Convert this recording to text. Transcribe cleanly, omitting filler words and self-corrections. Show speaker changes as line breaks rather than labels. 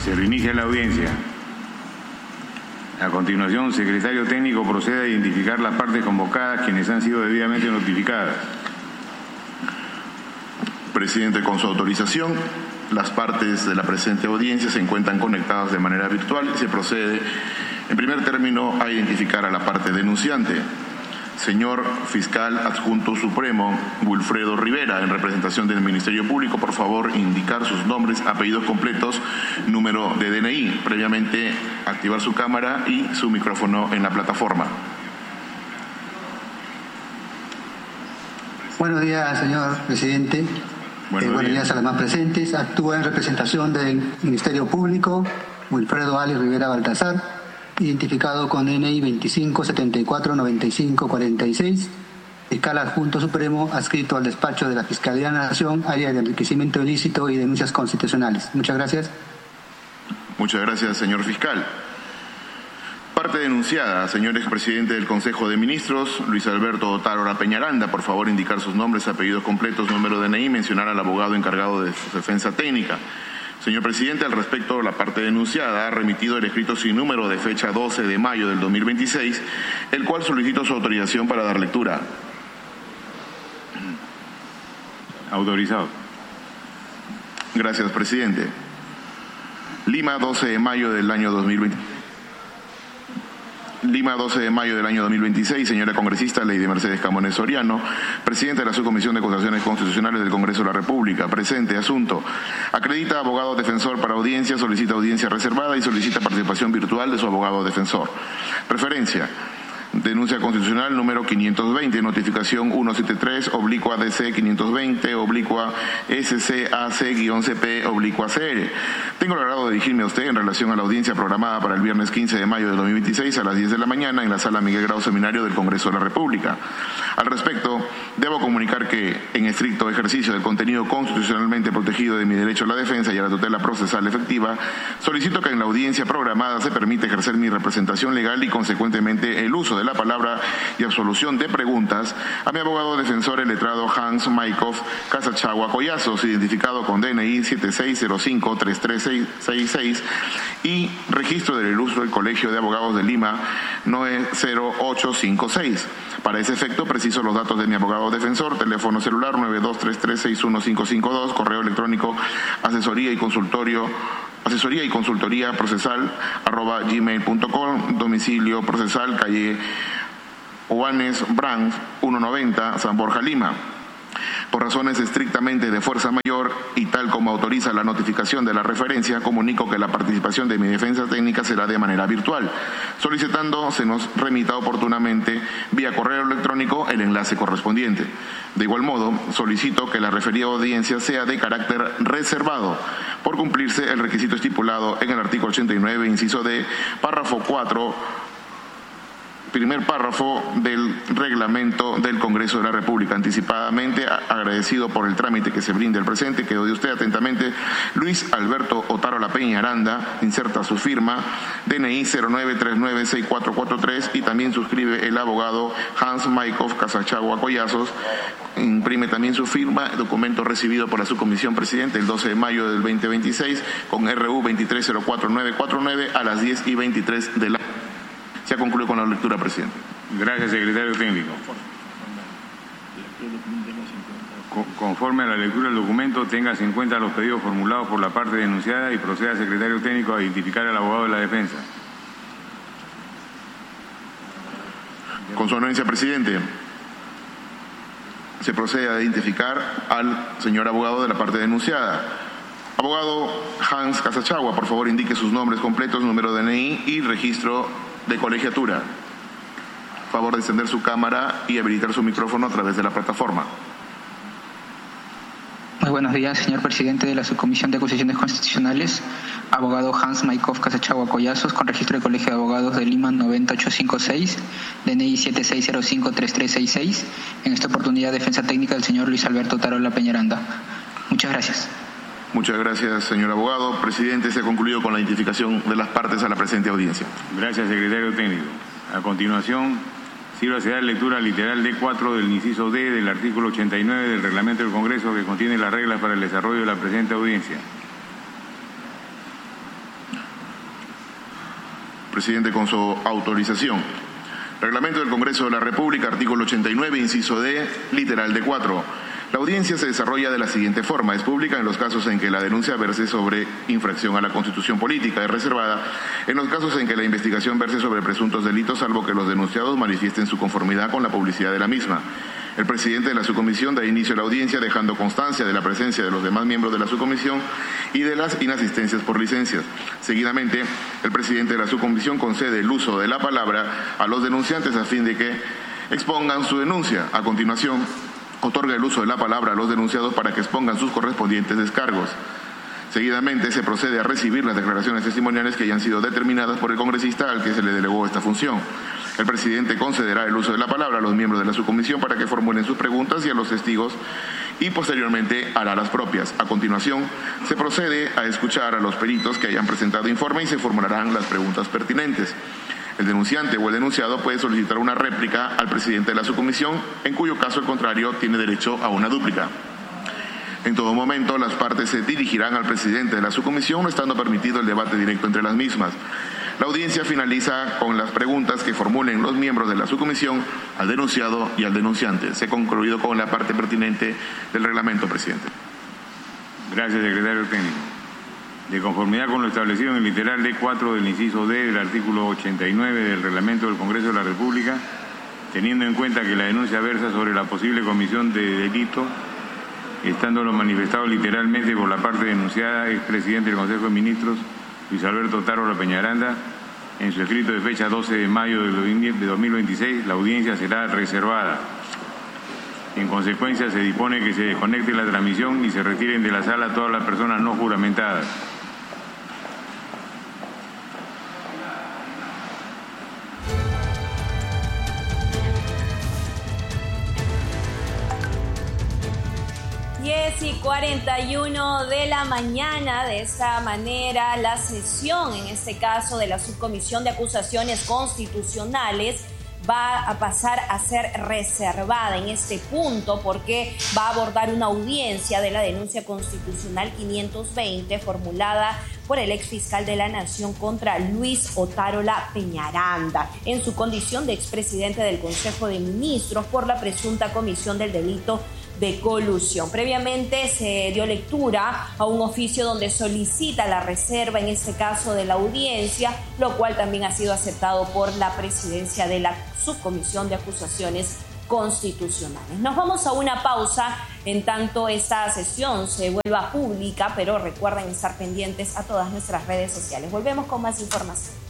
Se reinicia la audiencia. A continuación, secretario técnico procede a identificar las partes convocadas quienes han sido debidamente notificadas.
Presidente, con su autorización, las partes de la presente audiencia se encuentran conectadas de manera virtual y se procede, en primer término, a identificar a la parte denunciante. Señor Fiscal Adjunto Supremo Wilfredo Rivera, en representación del Ministerio Público, por favor, indicar sus nombres, apellidos completos, número de DNI. Previamente, activar su cámara y su micrófono en la plataforma.
Buenos días, señor presidente. Buenos días a los más presentes. Actúa en representación del Ministerio Público Wilfredo Ali Rivera Baltasar, identificado con DNI 25749546, fiscal adjunto supremo adscrito al despacho de la Fiscalía de la Nación, área de enriquecimiento ilícito y denuncias constitucionales. Muchas gracias.
Muchas gracias, señor fiscal. Parte denunciada, señor expresidente del Consejo de Ministros, Luis Alberto Otárola Peñaranda, por favor indicar sus nombres, apellidos completos, número de DNI, mencionar al abogado encargado de su defensa técnica. Señor presidente, al respecto, la parte denunciada ha remitido el escrito sin número de fecha 12 de mayo del 2026, el cual solicito su autorización para dar lectura.
Autorizado.
Gracias, presidente. Lima, 12 de mayo del año 2026, señora congresista Lady Mercedes Camones Soriano, presidenta de la Subcomisión de Acusaciones Constitucionales del Congreso de la República. Presente, asunto. Acredita abogado defensor para audiencia, solicita audiencia reservada y solicita participación virtual de su abogado defensor. Referencia. Denuncia constitucional número 520, notificación 173/DC520/SCAC-CP/CR. Tengo el agrado de dirigirme a usted en relación a la audiencia programada para el viernes 15 de mayo de 2026 a las 10 de la mañana en la sala Miguel Grau Seminario del Congreso de la República. Al respecto, debo comunicar que, en estricto ejercicio del contenido constitucionalmente protegido de mi derecho a la defensa y a la tutela procesal efectiva, solicito que en la audiencia programada se permita ejercer mi representación legal y, consecuentemente, el uso de la palabra y absolución de preguntas a mi abogado defensor, el letrado Hans Maikov Casachagua Collazos, identificado con DNI 76053366 y registro del ilustre del Colegio de Abogados de Lima 90856. Para ese efecto, preciso los datos de mi abogado defensor: teléfono celular 9233615552, correo electrónico asesoría y consultoría procesal @gmail.com, domicilio procesal calle Juanes Brandt 190, San Borja, Lima. Por razones estrictamente de fuerza mayor y tal como autoriza la notificación de la referencia, comunico que la participación de mi defensa técnica será de manera virtual, solicitando se nos remita oportunamente vía correo electrónico el enlace correspondiente. De igual modo, solicito que la referida audiencia sea de carácter reservado, por cumplirse el requisito estipulado en el artículo 89, inciso D, párrafo 4, primer párrafo del reglamento del Congreso de la República. Anticipadamente agradecido por el trámite que se brinda el presente, quedo de usted atentamente Luis Alberto Otárola Peñaranda, inserta su firma, DNI 09396443, y también suscribe el abogado Hans Maikov Casachagua Collazos, imprime también su firma, documento recibido por la Subcomisión Presidente el 12 de mayo del 2026 con RU 2304949 a las 10:23 de la... Se ha concluido con la lectura, presidente.
Gracias, secretario técnico. Conforme a la lectura del documento, tengas en cuenta los pedidos formulados por la parte denunciada y proceda, secretario técnico, a identificar al abogado de la defensa.
Con su anuencia, presidente, se procede a identificar al señor abogado de la parte denunciada. Abogado Hans Casachagua, por favor, indique sus nombres completos, número de DNI y registro de colegiatura. Favor de encender su cámara y habilitar su micrófono a través de la plataforma.
Muy buenos días, señor presidente de la Subcomisión de Acusaciones Constitucionales, abogado Hans Maikov Casachagua Collazos, con registro de Colegio de Abogados de Lima 90856, DNI 76053366, en esta oportunidad defensa técnica del señor Luis Alberto Otárola Peñaranda. Muchas gracias.
Muchas gracias, señor abogado. Presidente, se ha concluido con la identificación de las partes a la presente audiencia.
Gracias, secretario técnico. A continuación, sírvase dar lectura al literal D4 del inciso D del artículo 89 del reglamento del Congreso, que contiene las reglas para el desarrollo de la presente audiencia.
Presidente, con su autorización. Reglamento del Congreso de la República, artículo 89, inciso D, literal D 4. La audiencia se desarrolla de la siguiente forma. Es pública en los casos en que la denuncia verse sobre infracción a la Constitución política. Es reservada en los casos en que la investigación verse sobre presuntos delitos, salvo que los denunciados manifiesten su conformidad con la publicidad de la misma. El presidente de la subcomisión da inicio a la audiencia dejando constancia de la presencia de los demás miembros de la subcomisión y de las inasistencias por licencias. Seguidamente, el presidente de la subcomisión concede el uso de la palabra a los denunciantes a fin de que expongan su denuncia. A continuación, otorga el uso de la palabra a los denunciados para que expongan sus correspondientes descargos. Seguidamente se procede a recibir las declaraciones testimoniales que hayan sido determinadas por el congresista al que se le delegó esta función. El presidente concederá el uso de la palabra a los miembros de la subcomisión para que formulen sus preguntas y a los testigos y posteriormente hará las propias. A continuación se procede a escuchar a los peritos que hayan presentado informe y se formularán las preguntas pertinentes. El denunciante o el denunciado puede solicitar una réplica al presidente de la subcomisión, en cuyo caso, al contrario, tiene derecho a una dúplica. En todo momento, las partes se dirigirán al presidente de la subcomisión, no estando permitido el debate directo entre las mismas. La audiencia finaliza con las preguntas que formulen los miembros de la subcomisión al denunciado y al denunciante. Se ha concluido con la parte pertinente del reglamento, presidente.
Gracias, secretario técnico. De conformidad con lo establecido en el literal D4 del inciso D del artículo 89 del reglamento del Congreso de la República, teniendo en cuenta que la denuncia versa sobre la posible comisión de delito, estando lo manifestado literalmente por la parte denunciada, expresidente del Consejo de Ministros, Luis Alberto Tarola Peñaranda, en su escrito de fecha 12 de mayo de 2026, la audiencia será reservada. En consecuencia, se dispone que se desconecte la transmisión y se retiren de la sala todas las personas no juramentadas.
Y 41 de la mañana. De esta manera, la sesión, en este caso de la Subcomisión de Acusaciones Constitucionales, va a pasar a ser reservada en este punto porque va a abordar una audiencia de la denuncia constitucional 520 formulada por el exfiscal de la Nación contra Luis Otárola Peñaranda en su condición de expresidente del Consejo de Ministros por la presunta comisión del delito de colusión. Previamente se dio lectura a un oficio donde solicita la reserva, en este caso de la audiencia, lo cual también ha sido aceptado por la presidencia de la Subcomisión de Acusaciones Constitucionales. Nos vamos a una pausa en tanto esta sesión se vuelva pública, pero recuerden estar pendientes a todas nuestras redes sociales. Volvemos con más información.